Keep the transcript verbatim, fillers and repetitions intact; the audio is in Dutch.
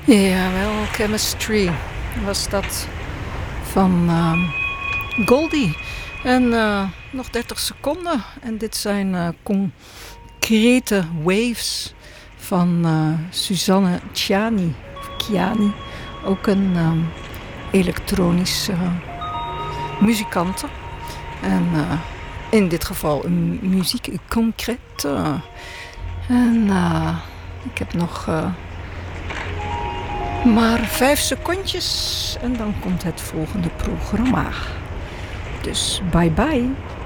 Jawel, Chemistry was dat van uh, Goldie. En uh, nog dertig seconden. En dit zijn uh, concrete waves van uh, Suzanne Ciani. Ciani. Ook een uh, elektronische uh, muzikante. En uh, in dit geval een muziek concrete. En uh, ik heb nog... Uh, Maar vijf secondjes en dan komt het volgende programma. Dus bye bye.